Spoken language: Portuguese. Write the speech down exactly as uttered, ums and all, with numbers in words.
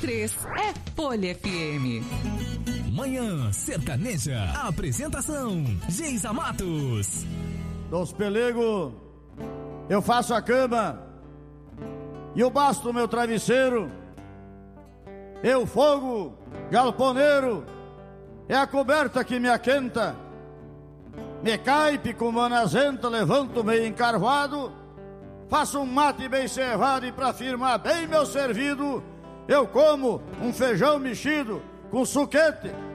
três é Folha F M. Manhã Sertaneja. Apresentação: Geisa Matos. Dos pelegos, eu faço a cama e eu basto o meu travesseiro. Eu fogo, galponeiro, é a coberta que me aquenta. Me caipe com manazenta, levanto meio encarvado. Faço um mate bem cevado e pra firmar bem meu servido, eu como um feijão mexido com suquete